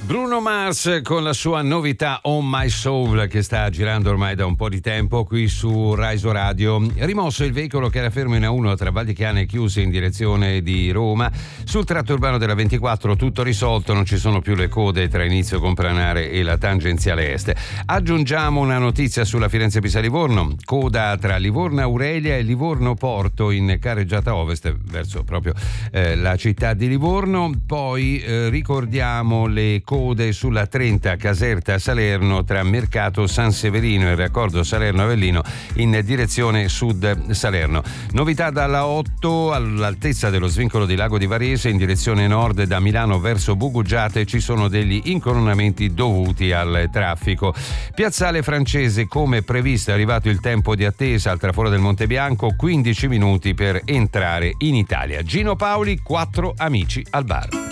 Bruno Mars con la sua novità On My Soul, che sta girando ormai da un po' di tempo qui su Rai Radio. Rimosso il veicolo che era fermo in A1 tra Val di Chiana e Chiuse in direzione di Roma. Sul tratto urbano della 24 tutto risolto, non ci sono più le code tra Inizio Compranare e la tangenziale est. Aggiungiamo una notizia sulla Firenze-Pisa-Livorno, coda tra Livorno Aurelia e Livorno Porto in carreggiata ovest verso proprio la città di Livorno. Poi ricordiamo le code sulla 30 Caserta Salerno tra Mercato San Severino e il raccordo Salerno-Avellino in direzione sud Salerno. Novità dalla 8 all'altezza dello svincolo di Lago di Varese in direzione nord da Milano verso Bugugiate ci sono degli incoronamenti dovuti al traffico. Piazzale Francese, come previsto, è arrivato il tempo di attesa al traforo del Monte Bianco, 15 minuti per entrare in Italia. Gino Paoli, 4 amici al bar.